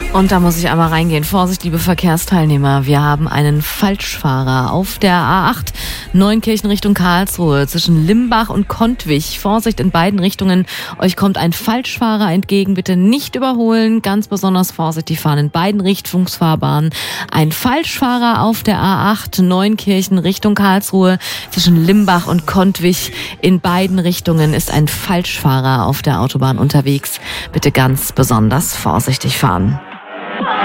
Und da muss ich einmal reingehen. Vorsicht, liebe Verkehrsteilnehmer. Wir haben einen Falschfahrer auf der A8 Neunkirchen Richtung Karlsruhe zwischen Limbach und Kontwich. Vorsicht in beiden Richtungen. Euch kommt ein Falschfahrer entgegen. Bitte nicht überholen. Ganz besonders Vorsicht, die fahren in beiden Richtungsfahrbahnen. Ein Falschfahrer auf der A8 Neunkirchen Richtung Karlsruhe zwischen Limbach und Kontwich. In beiden Richtungen ist ein Falschfahrer auf der Autobahn unterwegs. Bitte ganz besonders vorsichtig fahren.